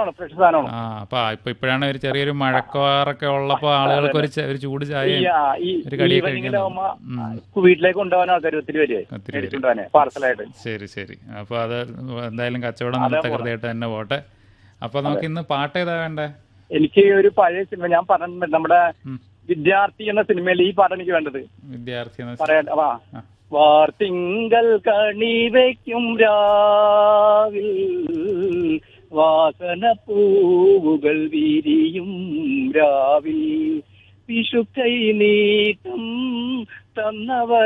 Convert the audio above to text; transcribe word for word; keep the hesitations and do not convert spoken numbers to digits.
സാധനമാണ്, ഫ്രഷ് സാധനമാണ്. ആ അപ്പൊ ഇപ്പൊ ഇപ്പോഴാണ് ഒരു ചെറിയൊരു മഴക്കാറൊക്കെ ഉള്ളപ്പോ ആളുകൾക്ക് ഒരു ചെ- ഒരു ചൂട് ചായ ഒരു കടിയൊക്കെ കഴിക്കാൻ ഈവനിങ്ങിലാവുമ്പോ ഉം. വീട്ടിലേക്ക് കൊണ്ടുപോകാൻ ആൾക്കാർ ഒത്തിരി പേര് ഒത്തിരി പേര്. മേടിച്ചുകൊണ്ടുപോകാനെ പാർസലായിട്ട്. ശരി ശരി. അപ്പൊ അത് എന്തായാലും കച്ചവടം നല്ല തകൃതിയായിട്ട് തന്നെ പോട്ടെ. അപ്പൊ നമുക്ക് ഇന്ന് പാട്ട് ഏതാ വേണ്ടേ? എനിക്ക് ഒരു പഴയ സിനിമ ഞാൻ പറഞ്ഞ നമ്മുടെ ഉം. വിദ്യാർത്ഥി എന്ന സിനിമയിൽ ഈ പാട്ടാണ് എനിക്ക് വേണ്ടത്. വിദ്യാർത്ഥി എന്ന പറയാൻ വാ ആ. വാർത്തിങ്കൾ കണി വയ്ക്കും രാവിൽ വാസന പൂവുകൾ വിരിയും രാവിൽ വിഷുക്കൈ നീട്ടം തന്നവ